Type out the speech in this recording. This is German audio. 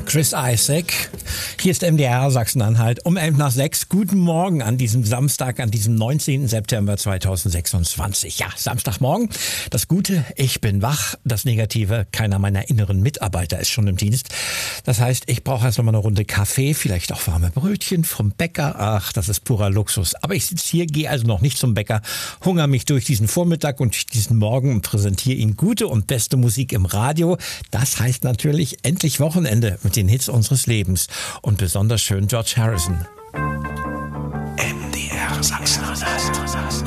Chris Isaak. Hier ist MDR Sachsen-Anhalt um 5:11. Guten Morgen an diesem Samstag, an diesem 19. September 2026. Ja, Samstagmorgen. Das Gute, ich bin wach. Das Negative, keiner meiner inneren Mitarbeiter ist schon im Dienst. Das heißt, ich brauche erst noch mal eine Runde Kaffee, vielleicht auch warme Brötchen vom Bäcker. Ach, das ist purer Luxus. Aber ich sitze hier, gehe also noch nicht zum Bäcker, hungere mich durch diesen Vormittag und diesen Morgen und präsentiere Ihnen gute und beste Musik im Radio. Das heißt natürlich endlich Wochenende mit den Hits unseres Lebens. Und besonders schön George Harrison. MDR Sachsen-Anhalt.